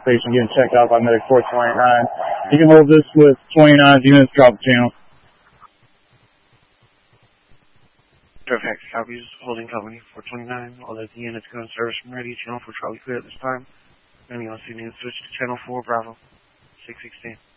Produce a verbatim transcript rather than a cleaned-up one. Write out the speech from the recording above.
patient getting checked out by medic four twenty-nine. You can hold this with twenty-nine units, drop the channel. Fairfax copies, holding company four twenty-nine. All of the units go in service and ready. Channel four Charlie clear at this time. Anyone see me switch to channel four Bravo six sixteen.